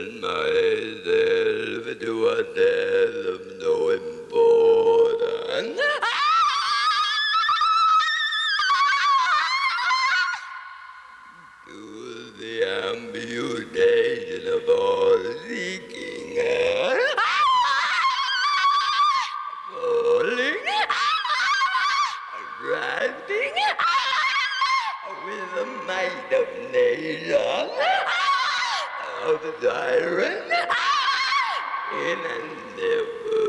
myself to a death of no importance. To the amputation of all seeking, falling, rising, with the might of nature, of siren, in and